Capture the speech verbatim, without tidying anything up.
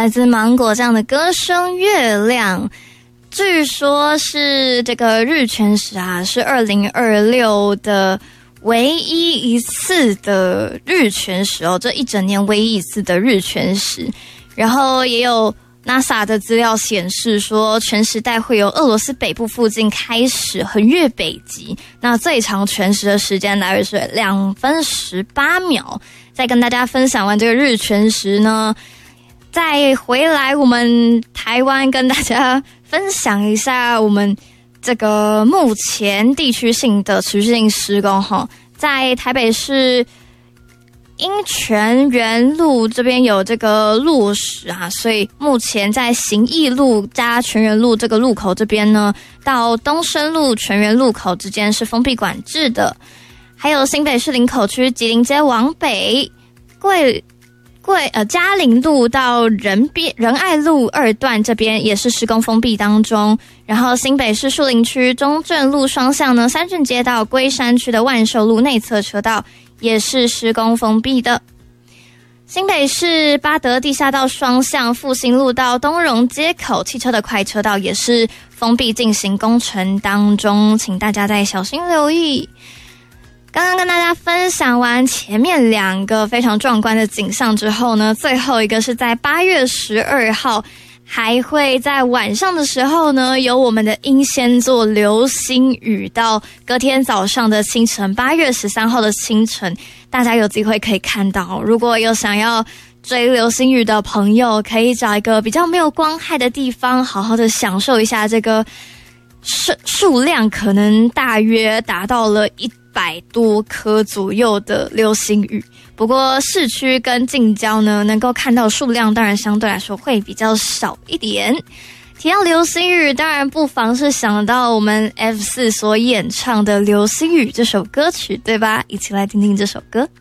来自芒果酱的歌声《月亮》，据说是这个日全食啊，是二零二六的唯一一次的日全食哦，这一整年唯一一次的日全食。然后也有 NASA 的资料显示说，全食带会由俄罗斯北部附近开始横越北极，那最长全食的时间大约是两分十八秒。再跟大家分享完这个日全食呢，再回来我们台湾跟大家分享一下我们这个目前地区性的持续性施工哈，在台北市因泉园路这边有这个路史啊，所以目前在行义路加泉园路这个路口这边呢，到东升路泉园路口之间是封闭管制的。还有新北市林口区吉林街往北，贵贵呃嘉陵路到仁边仁爱路二段这边也是施工封闭当中。然后新北市树林区中正路双向呢，三顺街到龟山区的万寿路内侧车道也是施工封闭的。新北市八德地下道双向复兴路到东荣街口汽车的快车道也是封闭进行工程当中，请大家再小心留意。刚刚跟大家分享完前面两个非常壮观的景象之后呢，最后一个是在八月十二号，还会在晚上的时候呢，有我们的英仙座流星雨，到隔天早上的清晨，八月十三号的清晨，大家有机会可以看到。如果有想要追流星雨的朋友，可以找一个比较没有光害的地方，好好的享受一下这个数数量可能大约达到了一百多颗左右的流星雨。不过市区跟近郊呢，能够看到数量当然相对来说会比较少一点。提到流星雨，当然不妨是想到我们 F 四 所演唱的《流星雨》这首歌曲，对吧？一起来听听这首歌。